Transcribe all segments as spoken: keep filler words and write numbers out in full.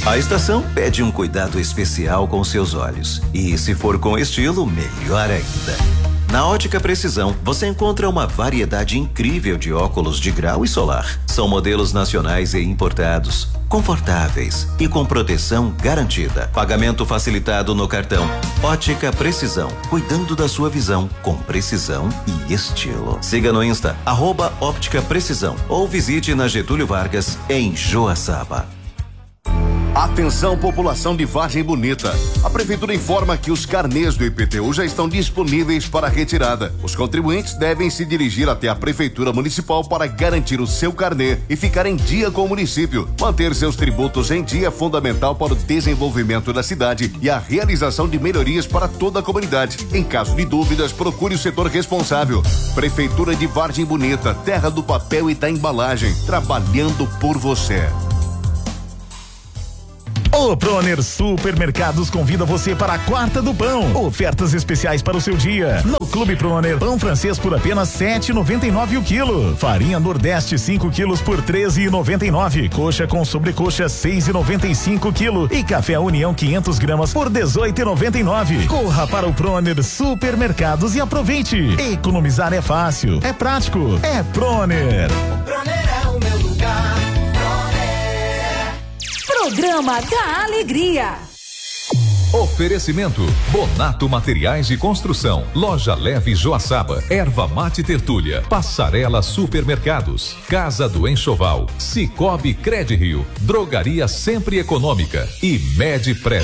A estação pede um cuidado especial com seus olhos. E se for com estilo, melhor ainda. Na Ótica Precisão, você encontra uma variedade incrível de óculos de grau e solar. São modelos nacionais e importados, confortáveis e com proteção garantida. Pagamento facilitado no cartão. Ótica Precisão, cuidando da sua visão com precisão e estilo. Siga no Insta, arroba Óptica Precisão, ou visite na Getúlio Vargas, em Joaçaba. Atenção, população de Vargem Bonita. A prefeitura informa que os carnês do I P T U já estão disponíveis para retirada. Os contribuintes devem se dirigir até a prefeitura municipal para garantir o seu carnê e ficar em dia com o município. Manter seus tributos em dia é fundamental para o desenvolvimento da cidade e a realização de melhorias para toda a comunidade. Em caso de dúvidas, procure o setor responsável. Prefeitura de Vargem Bonita, terra do papel e da embalagem, trabalhando por você. O Proner Supermercados convida você para a Quarta do Pão. Ofertas especiais para o seu dia. No Clube Proner, pão francês por apenas sete e noventa e nove o quilo. Farinha Nordeste cinco quilos por treze e noventa e nove. Coxa com sobrecoxa seis e noventa e cinco quilo. E café União quinhentos gramas por dezoito e noventa e nove. Corra para o Proner Supermercados e aproveite. Economizar é fácil, é prático, é Proner. O Proner é o meu lugar. Programa da Alegria. Oferecimento Bonato Materiais de Construção, Loja Leve Joaçaba, Erva Mate Tertúlia, Passarela Supermercados, Casa do Enxoval, Cicobi Credrio, Drogaria Sempre Econômica e Medprev.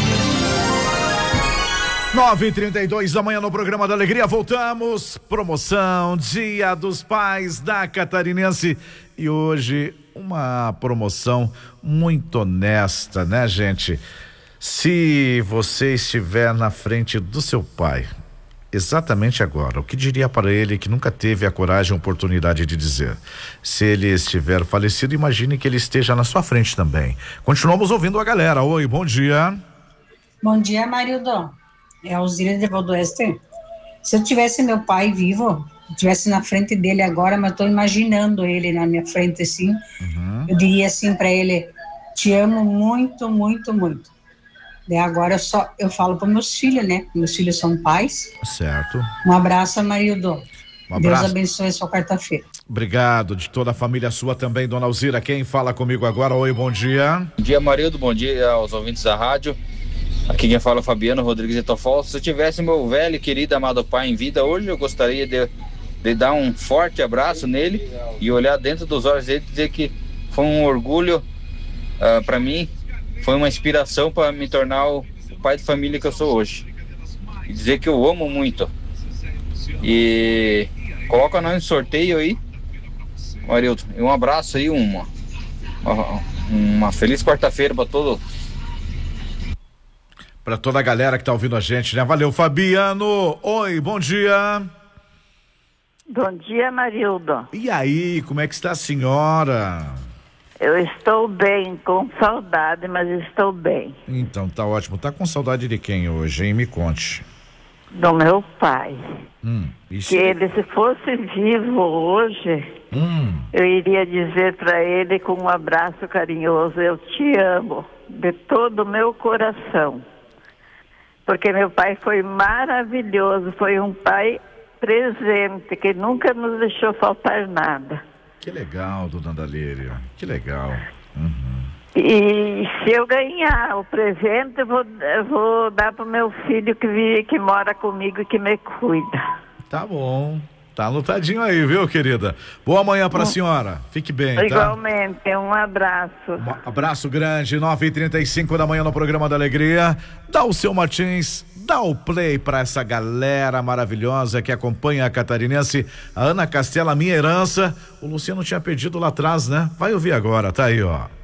nove e trinta e dois da manhã no programa da Alegria, voltamos. Promoção Dia dos Pais da Catarinense e hoje uma promoção muito honesta, né, gente? Se você estiver na frente do seu pai, exatamente agora, o que diria para ele que nunca teve a coragem e a oportunidade de dizer? Se ele estiver falecido, imagine que ele esteja na sua frente também. Continuamos ouvindo a galera. Oi, bom dia. Bom dia, Marildo. É a Alzira de Valdoeste. Se eu tivesse meu pai vivo, estivesse na frente dele agora, mas estou imaginando ele na minha frente assim, uhum. Eu diria assim para ele: te amo muito, muito, muito. E agora eu só eu falo para meus filhos, né? Meus filhos são pais. Certo. Um abraço, Marildo. Um abraço. Deus abençoe a sua quarta-feira. Obrigado, de toda a família sua também, dona Alzira. Quem fala comigo agora? Oi, bom dia. Bom dia, Marildo. Bom dia aos ouvintes da rádio. Aqui quem fala é o Fabiano Rodrigues de Tofol. Se eu tivesse meu velho e querido amado pai em vida hoje, eu gostaria de, de dar um forte abraço nele e olhar dentro dos olhos dele e dizer que foi um orgulho uh, para mim, foi uma inspiração para me tornar o pai de família que eu sou hoje. E dizer que eu amo muito. E coloca nós no sorteio aí, Marildo. E um abraço aí, uma, uma feliz quarta-feira para todos. Para toda a galera que tá ouvindo a gente, né? Valeu, Fabiano. Oi, bom dia. Bom dia, Marildo. E aí, como é que está a senhora? Eu estou bem, com saudade, mas estou bem. Então, tá ótimo. Tá com saudade de quem hoje, hein? Me conte. Do meu pai. Hum, isso... Que ele, se fosse vivo hoje, hum. eu iria dizer para ele com um abraço carinhoso: eu te amo, de todo o meu coração. Porque meu pai foi maravilhoso, foi um pai presente, que nunca nos deixou faltar nada. Que legal, dona Dalíria, que legal. Uhum. E se eu ganhar o presente, eu vou, eu vou dar pro meu filho que, vive, que mora comigo e que me cuida. Tá bom. Tá anotadinho aí, viu, querida? Boa manhã pra senhora. Fique bem, tá? Igualmente, um abraço. Um abraço grande, nove e trinta e cinco da manhã no programa da Alegria. Dá o seu Martins, dá o play pra essa galera maravilhosa que acompanha a catarinense. A Ana Castela, Minha Herança. O Luciano tinha pedido lá atrás, né? Vai ouvir agora, tá aí, ó.